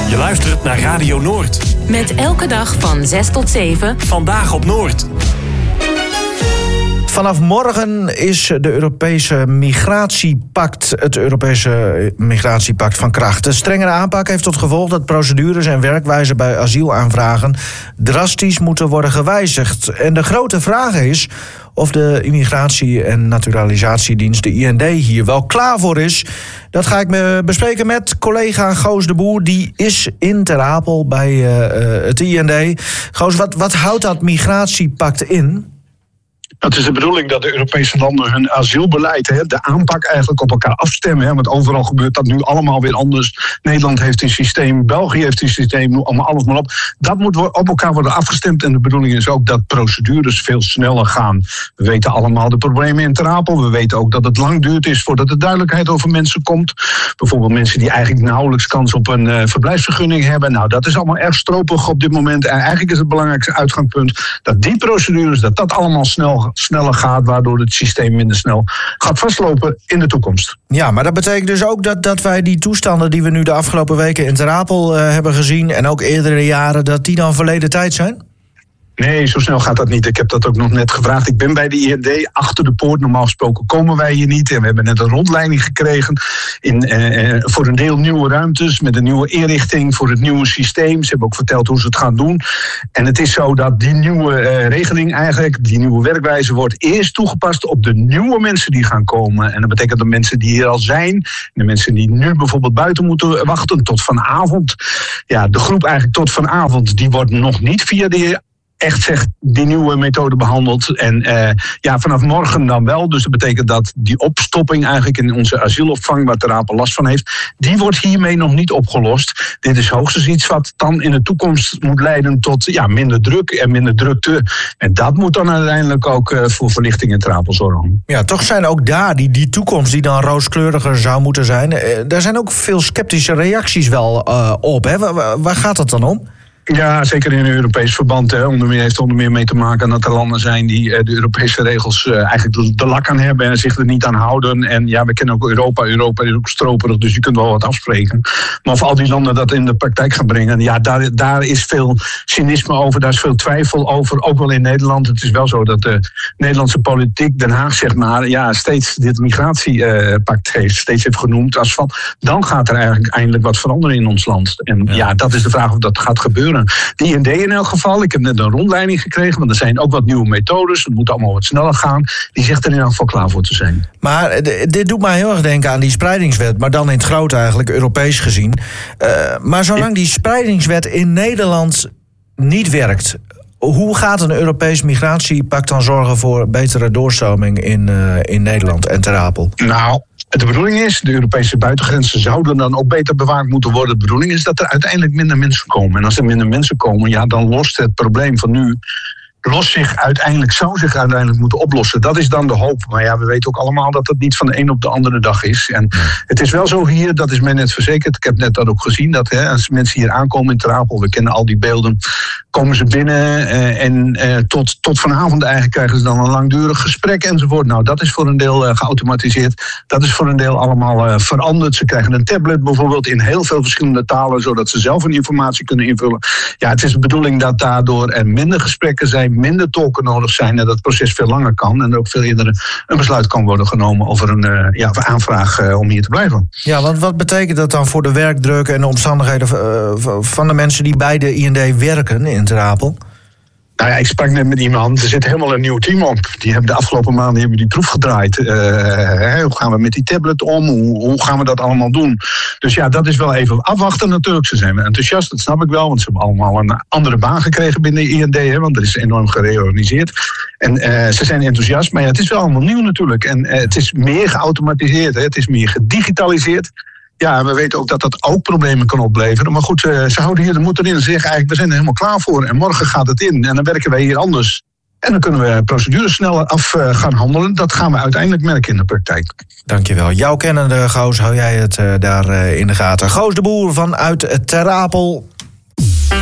Je luistert naar Radio Noord. Met elke dag van 6 tot 7. Vandaag op Noord. Vanaf morgen is het Europese migratiepact van kracht. De strengere aanpak heeft tot gevolg dat procedures en werkwijzen bij asielaanvragen drastisch moeten worden gewijzigd. En de grote vraag is of de Immigratie- en Naturalisatiedienst, de IND, hier wel klaar voor is. Dat ga ik me bespreken met collega Goos de Boer. Die is in Ter Apel bij het IND. Goos, wat houdt dat migratiepact in? Het is de bedoeling dat de Europese landen hun asielbeleid, de aanpak eigenlijk op elkaar afstemmen. Want overal gebeurt dat nu allemaal weer anders. Nederland heeft een systeem, België heeft een systeem, alles maar op. Dat moet op elkaar worden afgestemd. En de bedoeling is ook dat procedures veel sneller gaan. We weten allemaal de problemen in Ter Apel. We weten ook dat het lang duurt is voordat er duidelijkheid over mensen komt. Bijvoorbeeld mensen die eigenlijk nauwelijks kans op een verblijfsvergunning hebben. Nou, dat is allemaal erg stroperig op dit moment. En eigenlijk is het belangrijkste uitgangspunt dat die procedures, dat allemaal sneller gaat, waardoor het systeem minder snel gaat vastlopen in de toekomst. Ja, maar dat betekent dus ook dat wij die toestanden die we nu de afgelopen weken in Ter Apel hebben gezien en ook eerdere jaren, dat die dan verleden tijd zijn? Nee, zo snel gaat dat niet. Ik heb dat ook nog net gevraagd. Ik ben bij de IND achter de poort. Normaal gesproken komen wij hier niet. En we hebben net een rondleiding gekregen voor een deel nieuwe ruimtes, met een nieuwe inrichting voor het nieuwe systeem. Ze hebben ook verteld hoe ze het gaan doen. En het is zo dat die nieuwe regeling eigenlijk, die nieuwe werkwijze, wordt eerst toegepast op de nieuwe mensen die gaan komen. En dat betekent de mensen die hier al zijn, de mensen die nu bijvoorbeeld buiten moeten wachten tot vanavond. Ja, de groep eigenlijk tot vanavond, die wordt nog niet via de die nieuwe methode behandeld. En vanaf morgen dan wel. Dus dat betekent dat die opstopping eigenlijk in onze asielopvang, waar Ter Apel last van heeft, die wordt hiermee nog niet opgelost. Dit is hoogstens iets wat dan in de toekomst moet leiden tot minder druk en minder drukte. En dat moet dan uiteindelijk ook voor verlichting in Ter Apel zorgen. Ja, toch zijn ook daar die toekomst die dan rooskleuriger zou moeten zijn. Daar zijn ook veel sceptische reacties wel op. Hè? Waar gaat het dan om? Ja, zeker in een Europees verband. Heeft onder meer mee te maken dat er landen zijn die de Europese regels eigenlijk de lak aan hebben en zich er niet aan houden. En ja, we kennen ook Europa. Europa is ook stroperig, dus je kunt wel wat afspreken. Maar of al die landen dat in de praktijk gaan brengen, ja, daar is veel cynisme over, daar is veel twijfel over, ook wel in Nederland. Het is wel zo dat de Nederlandse politiek, Den Haag zeg maar, steeds dit migratiepact steeds heeft genoemd als van, dan gaat er eigenlijk eindelijk wat veranderen in ons land. En ja, dat is de vraag of dat gaat gebeuren. De IND in elk geval, ik heb net een rondleiding gekregen, want er zijn ook wat nieuwe methodes, het moet allemaal wat sneller gaan. Die zegt er in elk geval klaar voor te zijn. Maar dit doet mij heel erg denken aan die spreidingswet, maar dan in het groot eigenlijk, Europees gezien. Maar zolang die spreidingswet in Nederland niet werkt, hoe gaat een Europees migratiepact dan zorgen voor betere doorstroming in Nederland en Ter Apel? Nou, de bedoeling is, de Europese buitengrenzen zouden dan ook beter bewaakt moeten worden. De bedoeling is dat er uiteindelijk minder mensen komen. En als er minder mensen komen, ja, dan lost het probleem van nu zou zich uiteindelijk moeten oplossen. Dat is dan de hoop. Maar ja, we weten ook allemaal dat het niet van de een op de andere dag is. En het is wel zo hier, dat is mij net verzekerd. Ik heb net dat ook gezien, dat als mensen hier aankomen in Ter Apel, we kennen al die beelden, komen ze binnen en tot vanavond eigenlijk krijgen ze dan een langdurig gesprek enzovoort. Nou, dat is voor een deel geautomatiseerd. Dat is voor een deel allemaal veranderd. Ze krijgen een tablet bijvoorbeeld in heel veel verschillende talen, zodat ze zelf hun informatie kunnen invullen. Ja, het is de bedoeling dat daardoor er minder gesprekken zijn, minder tolken nodig zijn en dat het proces veel langer kan en er ook veel eerder een besluit kan worden genomen over een aanvraag om hier te blijven. Ja, want wat betekent dat dan voor de werkdruk en de omstandigheden van de mensen die bij de IND werken in Ter Apel? Nou ja, ik sprak net met iemand, er zit helemaal een nieuw team op. Die hebben de afgelopen maanden die proef gedraaid. Hoe gaan we met die tablet om? Hoe gaan we dat allemaal doen? Dus ja, dat is wel even afwachten natuurlijk. Ze zijn enthousiast, dat snap ik wel. Want ze hebben allemaal een andere baan gekregen binnen de IND. Want er is enorm gereorganiseerd. En ze zijn enthousiast, maar ja, het is wel allemaal nieuw natuurlijk. En het is meer geautomatiseerd, het is meer gedigitaliseerd. Ja, we weten ook dat dat ook problemen kan opleveren. Maar goed, ze houden hier de moed erin. Ze zeggen eigenlijk, we zijn er helemaal klaar voor. En morgen gaat het in. En dan werken wij hier anders. En dan kunnen we procedures sneller af gaan handelen. Dat gaan we uiteindelijk merken in de praktijk. Dankjewel. Jouw kennende, Goos, hou jij het daar in de gaten. Goos de Boer vanuit Ter Apel.